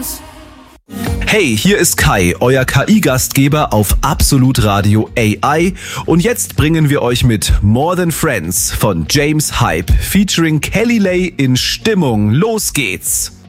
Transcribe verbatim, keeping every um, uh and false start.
Friends. Hey, hier ist Kai, euer K I-Gastgeber auf Absolut Radio A I und jetzt bringen wir euch mit More Than Friends von James Hype featuring Kelly Lay in Stimmung. Los geht's!